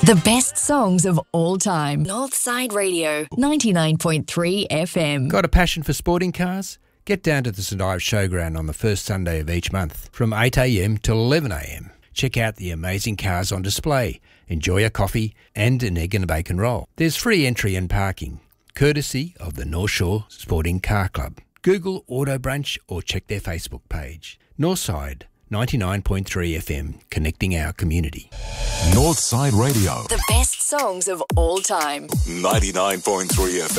The best songs of all time. Northside Radio, 99.3 FM. Got a passion for sporting cars? Get down to the St Ives Showground on the first Sunday of each month from 8am till 11am. Check out the amazing cars on display, enjoy a coffee and an egg and a bacon roll. There's free entry and parking, courtesy of the North Shore Sporting Car Club. Google Auto Brunch or check their Facebook page. Northside, 99.3 FM, connecting our community. Northside Radio. The best songs of all time. 99.3 FM.